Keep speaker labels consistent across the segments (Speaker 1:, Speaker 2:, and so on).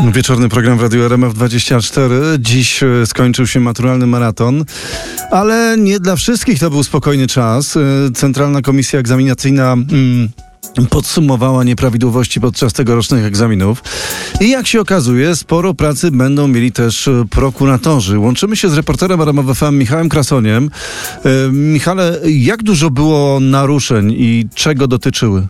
Speaker 1: Wieczorny program w Radiu RMF24. Dziś skończył się maturalny maraton, ale nie dla wszystkich to był spokojny czas. Centralna Komisja Egzaminacyjna podsumowała nieprawidłowości podczas tegorocznych egzaminów. I jak się okazuje, sporo pracy będą mieli też prokuratorzy. Łączymy się z reporterem RMF FM Michałem Krasoniem. Michale, jak dużo było naruszeń i czego dotyczyły?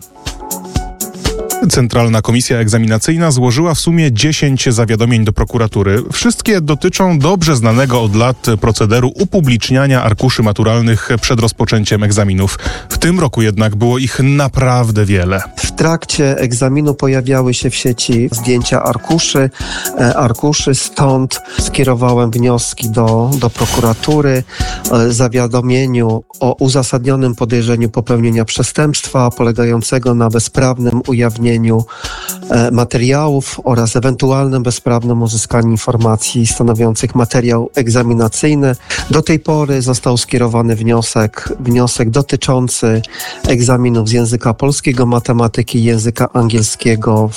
Speaker 2: Centralna Komisja Egzaminacyjna złożyła w sumie 10 zawiadomień do prokuratury. Wszystkie dotyczą dobrze znanego od lat procederu upubliczniania arkuszy maturalnych przed rozpoczęciem egzaminów. W tym roku jednak było ich naprawdę wiele.
Speaker 3: W trakcie egzaminu pojawiały się w sieci zdjęcia arkuszy, stąd skierowałem wnioski do prokuratury. Zawiadomieniu o uzasadnionym podejrzeniu popełnienia przestępstwa polegającego na bezprawnym ujawnieniu materiałów oraz ewentualnym bezprawnym uzyskaniu informacji stanowiących materiał egzaminacyjny. Do tej pory został skierowany wniosek dotyczący egzaminów z języka polskiego, matematyki i języka angielskiego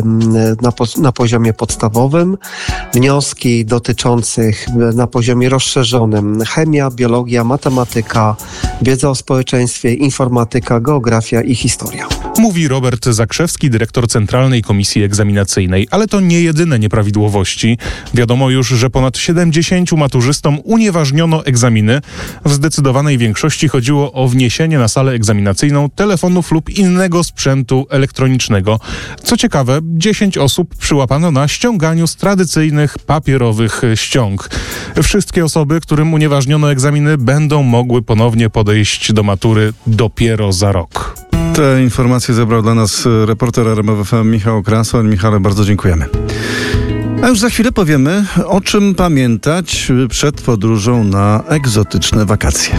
Speaker 3: na poziomie podstawowym. Wnioski dotyczących na poziomie rozszerzonym chemia, biologia, matematyka, wiedza o społeczeństwie, informatyka, geografia i historia.
Speaker 2: Mówi Robert Zakrzewski, dyrektor Centralnej Komisji Egzaminacyjnej. Ale to nie jedyne nieprawidłowości. Wiadomo już, że ponad 70 maturzystom unieważniono egzaminy. W zdecydowanej większości chodziło o wniesienie na salę egzaminacyjną telefonów lub innego sprzętu elektronicznego. Co ciekawe, 10 osób przyłapano na ściąganiu z tradycyjnych papierowych ściąg. Wszystkie osoby, którym unieważniono egzaminy, będą mogły ponownie podejść do matury dopiero za rok.
Speaker 1: Te informacje zebrał dla nas reporter RMF FM Michał Krasoń. Michale, bardzo dziękujemy. A już za chwilę powiemy, o czym pamiętać przed podróżą na egzotyczne wakacje.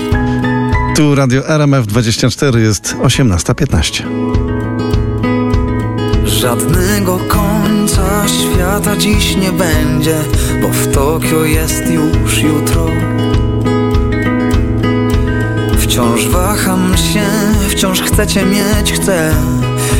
Speaker 1: Tu Radio RMF24, jest 18:15.
Speaker 4: Żadnego końca świata dziś nie będzie, bo w Tokio jest już jutro. Wciąż waham się, wciąż chcecie mieć, chcę